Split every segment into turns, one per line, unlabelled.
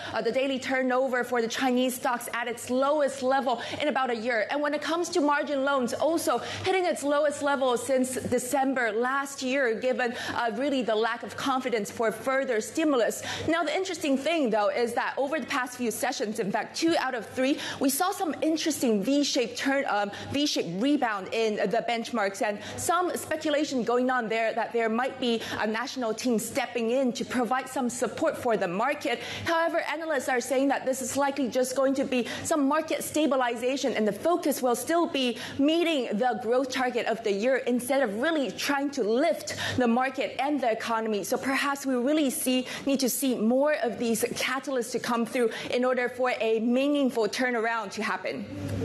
the daily turnover for the Chinese stocks at its lowest level in about a year. And when it comes to margin loans, also hitting its lowest level since December last year, given really the lack of confidence for further stimulus. Now, the interesting thing, though, is that over the past few sessions, in fact, 2 out of 3, we saw some interesting V-shaped rebound in the benchmarks, and some speculation going on there that there might be a national team stepping in to provide some support for the market. However, analysts are saying that this is likely just going to be some market stabilization, and the focus will still be meeting the growth target of the year instead of really trying to lift the market and the economy. So perhaps we really need to see more of these catalysts to come through in order for a meaningful turnaround to happen.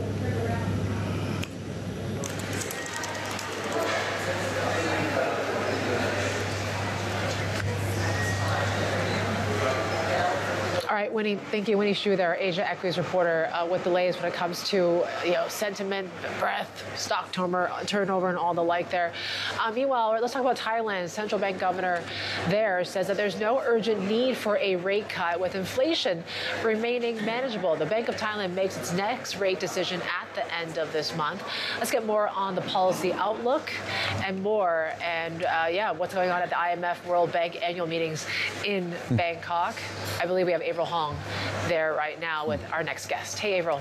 All right, Winnie, thank you. Winnie Xu there, Asia Equities reporter, with delays when it comes to sentiment, breadth, stock turnover, and all the like there. Meanwhile, let's talk about Thailand. Central Bank Governor there says that there's no urgent need for a rate cut, with inflation remaining manageable. The Bank of Thailand makes its next rate decision at the end of this month. Let's get more on the policy outlook and more, and what's going on at the IMF World Bank annual meetings in Bangkok. I believe we have Avril Hong there right now with our next guest. Hey, Avril.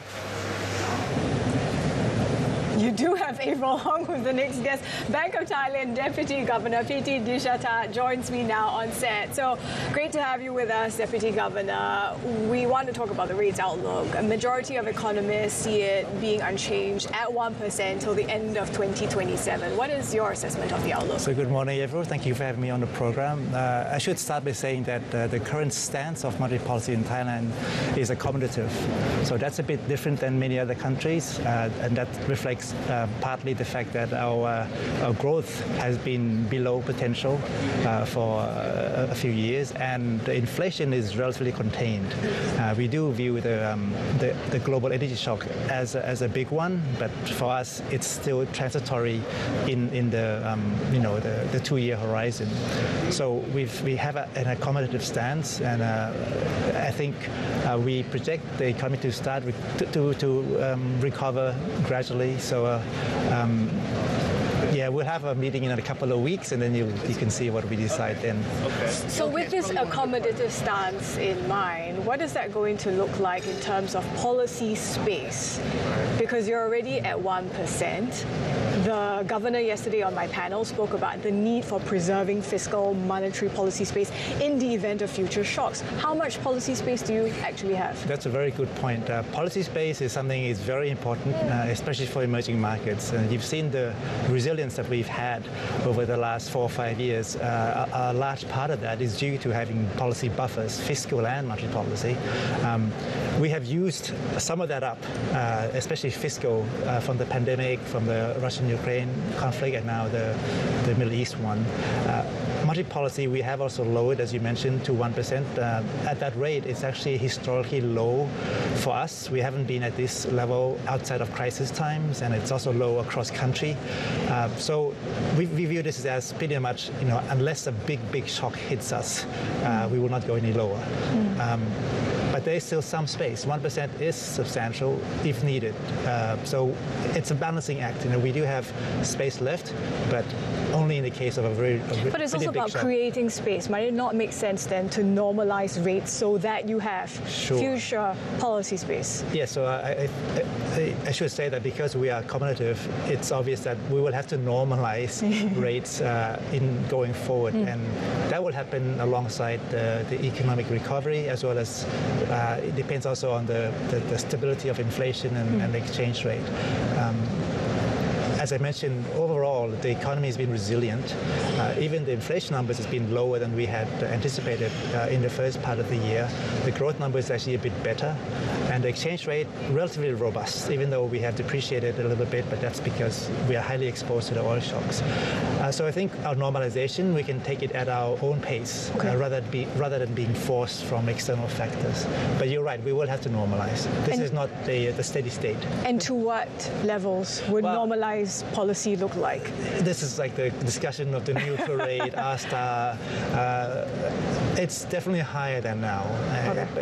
You do have Avril Hong, who's the next guest. Bank of Thailand Deputy Governor Piti Dishata joins me now on set. So great to have you with us, Deputy Governor. We want to talk about the rates outlook. A majority of economists see it being unchanged at 1% till the end of 2027. What is your assessment of the outlook?
So good morning, everyone. Thank you for having me on the program. I should start by saying that the current stance of monetary policy in Thailand is accommodative. So that's a bit different than many other countries, and that reflects partly the fact that our growth has been below potential for a few years, and the inflation is relatively contained. We do view the global energy shock as a big one, but for us it's still transitory in the 2-year horizon. So we have an accommodative stance, and I think we project the economy to start to recover gradually. So we'll have a meeting in a couple of weeks, and then you can see what we decide then.
Okay. So with this accommodative stance in mind, what is that going to look like in terms of policy space? Because you're already at 1%. The governor yesterday on my panel spoke about the need for preserving fiscal monetary policy space in the event of future shocks. How much policy space do you actually have?
That's a very good point. Policy space is something is very important, especially for emerging markets. You've seen the resilience that we've had over the last 4 or 5 years. A large part of that is due to having policy buffers, fiscal and monetary policy. We have used some of that up, especially fiscal, from the pandemic, from the Russian-Ukraine conflict, and now the Middle East one. Monetary policy we have also lowered, as you mentioned, to 1%. At that rate, it's actually historically low for us. We haven't been at this level outside of crisis times, and it's also low across country. So we view this as pretty much, unless a big shock hits us, we will not go any lower. But there is still some space. 1% is substantial if needed. So it's a balancing act. We do have space left, but only in the case of a very
But it's also about creating space. Might it not make sense then to normalize rates so that you have future policy space?
Yeah, so I should say that because we are accommodative, it's obvious that we will have to normalize rates in going forward. And that will happen alongside the economic recovery, as well as it depends also on the stability of inflation and the exchange rate. As I mentioned, overall, the economy has been resilient. Even the inflation numbers has been lower than we had anticipated in the first part of the year. The growth number is actually a bit better. And the exchange rate, relatively robust, even though we have depreciated a little bit, but that's because we are highly exposed to the oil shocks. So I think our normalization, we can take it at our own pace, rather than being forced from external factors. But you're right, we will have to normalize. This is not the steady state.
And to what levels would normalized policy look like?
This is like the discussion of the nuclear rate, R-star. It's definitely higher than now.